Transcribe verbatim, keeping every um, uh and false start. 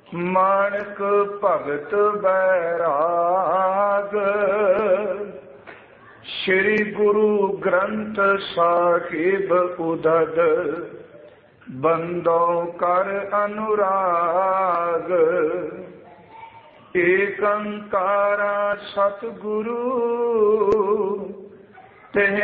ਮਾਨਕ ਭਗਤ ਬੈਰਾਗ, ਸ਼੍ਰੀ ਗੁਰੂ ਗ੍ਰੰਥ ਸਾਹਿਬ ਉਦਦ, ਬੰਦੋ ਕਰ ਅਨੁਰਾਗ। ਏਕ ਓਂਕਾਰ ਸਤਿਗੁਰੂ ਤਿਹ